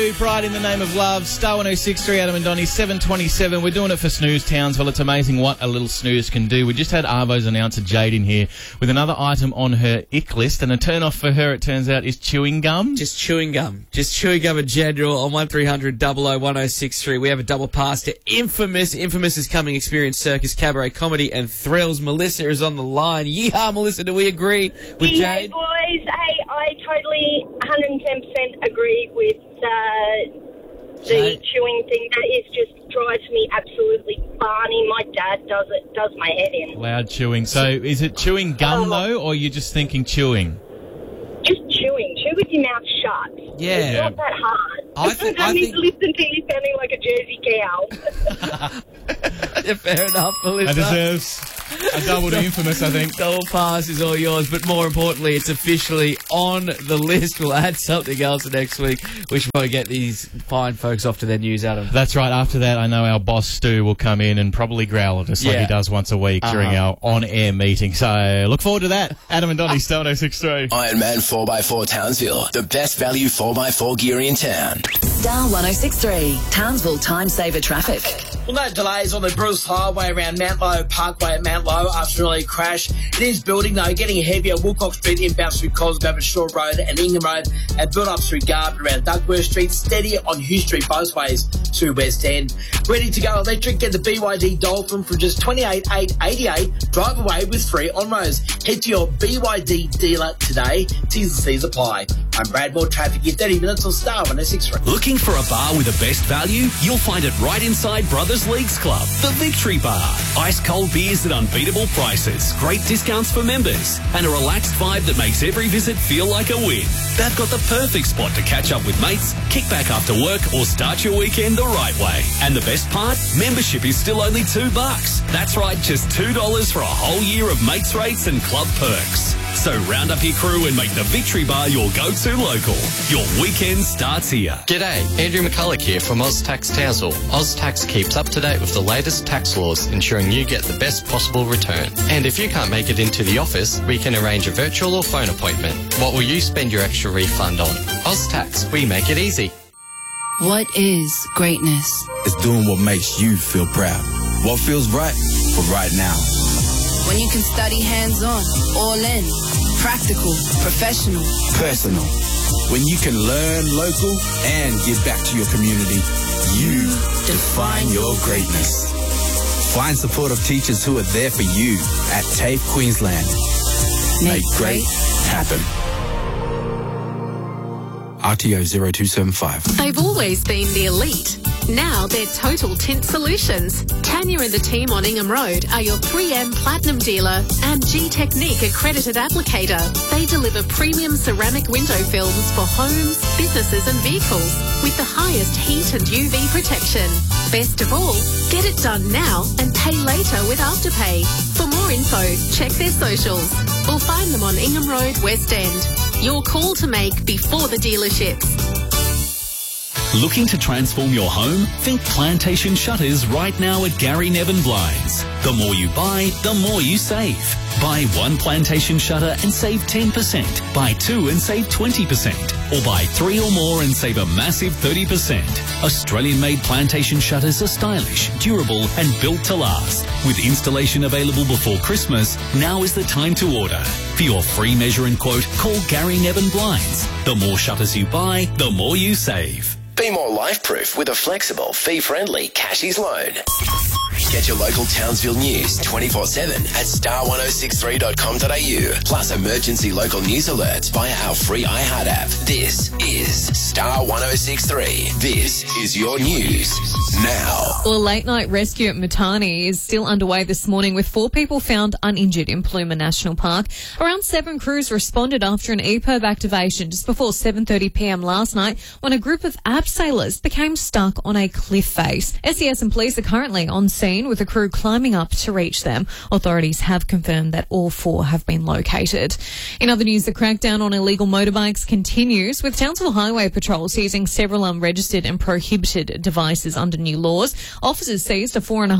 Pride in the Name of Love, Star 106.3, Adam and Donnie, 7:27. We're doing it for Snooze Townsville. It's amazing what a little snooze can do. We just had Arvo's announcer Jade in here with another item on her ick list, and a turn-off for her, it turns out, is chewing gum. Just chewing gum. Just chewing gum in general on 1300 00 1063. We have a double pass to Infamous. Infamous is coming experience circus, cabaret, comedy, and thrills. Melissa is on the line. Yeehaw, Melissa, do we agree with Yeah, Jade? boys. Hey, I totally 110% agree with the chewing thing. That is just drives me absolutely barney. My dad does my head in. Loud chewing. So is it chewing gum, though, or you're just thinking chewing? Just chewing. Chew with your mouth shut. Yeah. It's not that hard. I think- don't need to listen to you sounding like a Jersey cow. Yeah, fair enough, Melissa. That deserves a double to Infamous, I think. Double pass is all yours, but more importantly, it's officially on the list. We'll add something else next week. We should probably get these fine folks off to their news, Adam. That's right. After that, I know our boss Stu will come in and probably growl at us like he does once a week during our on-air meeting. So look forward to that. Adam and Donnie, Star 106.3. Iron Man 4x4 Townsville, the best value 4x4 gear in town. Star 106.3, Townsville Time Saver Traffic. Well, no delays on the Bruce Highway around Mountlow Parkway at Mountlow after an early crash. It is building, though, getting heavier. Wilcox Street inbound through Cosgrove Shore Road and Ingham Road, and build up through Garden around Duckworth Street. Steady on Hugh Street both ways to West End. Ready to go electric? Get the BYD Dolphin from just $28,888. Drive away with 3 on-roads. Head to your BYD dealer today. T's and C's apply. I'm Brad Moore. Traffic in 30 minutes on Star 106.3. Looking for a bar with the best value? You'll find it right inside Brothers Leagues Club, the Victory Bar. Ice-cold beers at unbeatable prices, great discounts for members, and a relaxed vibe that makes every visit feel like a win. They've got the perfect spot to catch up with mates, kick back after work, or start your weekend the right way. And the best part? Membership is still only $2. That's right, just $2 for a whole year of mates rates and club perks. So round up your crew and make the Victory Bar your go-to local. Your weekend starts here. G'day, Andrew McCulloch here from OzTax Townsville. OzTax keeps up to date with the latest tax laws, ensuring you get the best possible return. And if you can't make it into the office, we can arrange a virtual or phone appointment. What will you spend your extra refund on? OzTax, we make it easy. What is greatness? It's doing what makes you feel proud. What feels right for right now. When you can study hands-on, all in, practical, professional. Personal. When you can learn local and give back to your community, you define your greatness. Find supportive teachers who are there for you at TAFE Queensland. Make great happen. RTO 0275. They've always been the elite. Now they're Total Tint Solutions. Tanya and the team on Ingham Road are your 3M Platinum dealer and G-Technique accredited applicator. They deliver premium ceramic window films for homes, businesses and vehicles with the highest heat and UV protection. Best of all, get it done now and pay later with Afterpay. For more info, check their socials or find them on Ingham Road, West End. Your call to make before the dealerships. Looking to transform your home? Think Plantation Shutters right now at Gary Nevin Blinds. The more you buy, the more you save. Buy 1 Plantation Shutter and save 10%. Buy 2 and save 20%. Or buy 3 or more and save a massive 30%. Australian-made Plantation Shutters are stylish, durable and built to last. With installation available before Christmas, now is the time to order. For your free measure and quote, call Gary Nevin Blinds. The more shutters you buy, the more you save. Be more life-proof with a flexible, fee-friendly Cashies loan. Get your local Townsville news 24/7 at star1063.com.au. Plus emergency local news alerts via our free iHeart app. This is Star 106.3. This is your news now. Well, a late-night rescue at Matani is still underway this morning with 4 people found uninjured in Paluma National Park. Around 7 crews responded after an EPIRB activation just before 7:30 p.m. last night when a group of abseilers became stuck on a cliff face. SES and police are currently on scene scene with a crew climbing up to reach them. Authorities have confirmed that all 4 have been located. In other news, the crackdown on illegal motorbikes continues, with Townsville Highway Patrol seizing several unregistered and prohibited devices under new laws. Officers seized a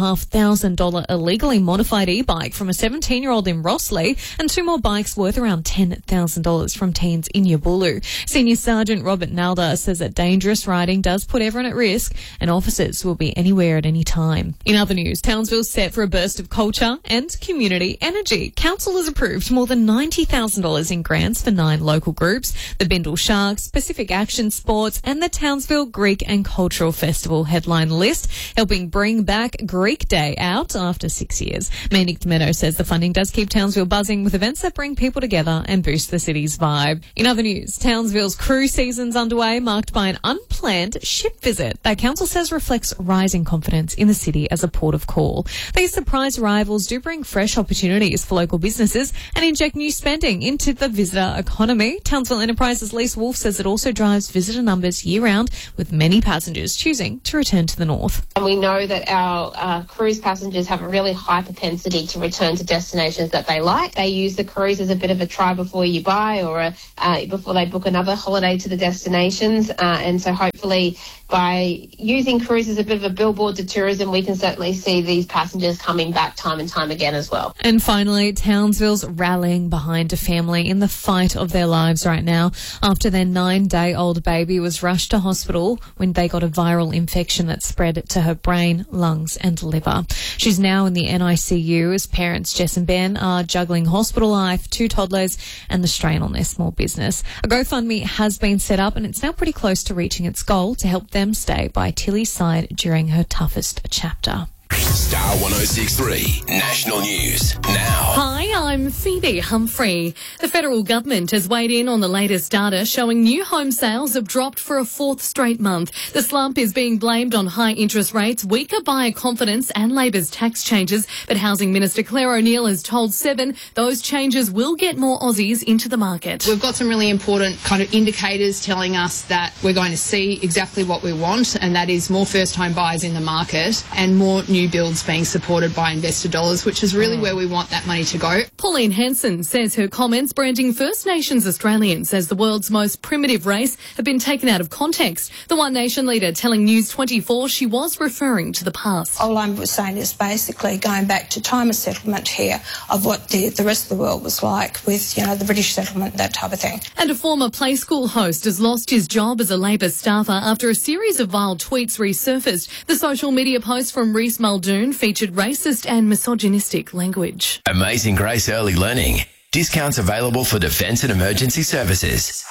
$4,500 illegally modified e-bike from a 17-year-old in Rossley and 2 more bikes worth around $10,000 from teens in Yabulu. Senior Sergeant Robert Nalda says that dangerous riding does put everyone at risk and officers will be anywhere at any time. In other news, Townsville's set for a burst of culture and community energy. Council has approved more than $90,000 in grants for 9 local groups: the Bindle Sharks, Pacific Action Sports and the Townsville Greek and Cultural Festival headline list, helping bring back Greek Day out after 6 years. Mayor Nick Meadow says the funding does keep Townsville buzzing with events that bring people together and boost the city's vibe. In other news, Townsville's cruise season's underway, marked by an unplanned ship visit that council says reflects rising confidence in the city as a port of call. These surprise arrivals do bring fresh opportunities for local businesses and inject new spending into the visitor economy. Townsville Enterprises' Lise Wolf says it also drives visitor numbers year-round, with many passengers choosing to return to the north. And we know that our cruise passengers have a really high propensity to return to destinations that they like. They use the cruise as a bit of a try before you buy, or before they book another holiday to the destinations. And so hopefully by using cruise as a bit of a billboard to tourism, we can certainly see these passengers coming back time and time again as well. And finally, Townsville's rallying behind a family in the fight of their lives right now after their 9-day-old baby was rushed to hospital when they got a viral infection that spread to her brain, lungs and liver. She's now in the NICU as parents Jess and Ben are juggling hospital life, 2 toddlers and the strain on their small business. A GoFundMe has been set up and it's now pretty close to reaching its goal to help them stay by Tilly's side during her toughest chapter. Star 106.3 National News now. Hi, I'm Phoebe Humphrey. The federal government has weighed in on the latest data showing new home sales have dropped for a 4th straight month. The slump is being blamed on high interest rates, weaker buyer confidence and Labor's tax changes. But Housing Minister Claire O'Neil has told Seven those changes will get more Aussies into the market. We've got some really important kind of indicators telling us that we're going to see exactly what we want, and that is more first home buyers in the market and more new builds being supported by investor dollars, which is really where we want that money to go. Pauline Hanson says her comments branding First Nations Australians as the world's most primitive race have been taken out of context. The One Nation leader telling News 24 she was referring to the past. All I'm saying is basically going back to time of settlement here of what the rest of the world was like with, the British settlement, that type of thing. And a former play school host has lost his job as a Labor staffer after a series of vile tweets resurfaced. The social media post from Reece Muldoon featured racist and misogynistic language. Amazing Grace Early Learning. Discounts available for defence and emergency services.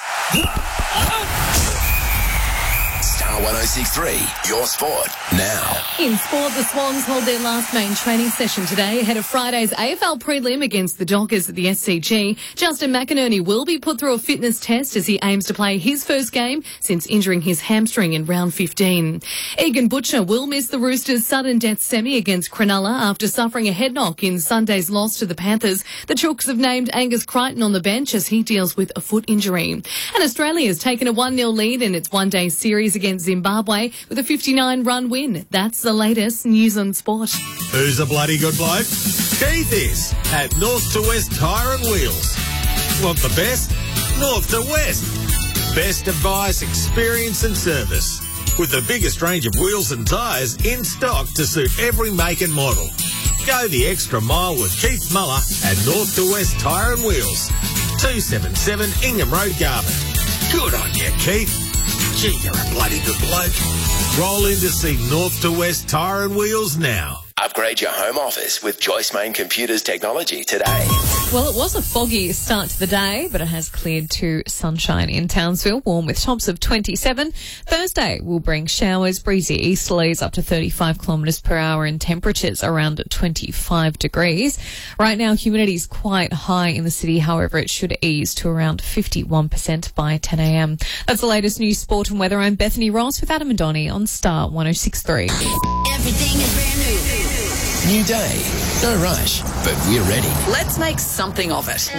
Star 106.3, your sport now. In sport, the Swans hold their last main training session today ahead of Friday's AFL prelim against the Dockers at the SCG. Justin McInerney will be put through a fitness test as he aims to play his first game since injuring his hamstring in round 15. Egan Butcher will miss the Roosters' sudden death semi against Cronulla after suffering a head knock in Sunday's loss to the Panthers. The Chooks have named Angus Crichton on the bench as he deals with a foot injury. And Australia has taken a 1-0 lead in its one-day series against Zimbabwe with a 59-run win. That's the latest news on sport. Who's a bloody good bloke? Keith is at North to West Tyre and Wheels. Want the best? North to West. Best advice, experience and service. With the biggest range of wheels and tyres in stock to suit every make and model. Go the extra mile with Keith Muller at North to West Tyre and Wheels. 277 Ingham Road, Garvin. Good on you, Keith. Gee, you're a bloody good bloke. Roll in to see North to West Tyre and Wheels now. Upgrade your home office with Joyce Main Computers technology today. Well, it was a foggy start to the day, but it has cleared to sunshine in Townsville, warm with tops of 27. Thursday will bring showers, breezy easterlies up to 35 kilometres per hour and temperatures around 25 degrees. Right now, humidity is quite high in the city. However, it should ease to around 51% by 10 a.m. That's the latest news, sport and weather. I'm Bethany Ross with Adam and Donnie on Star 106.3. Everything is brand new. New day. No rush, but we're ready. Let's make something of it.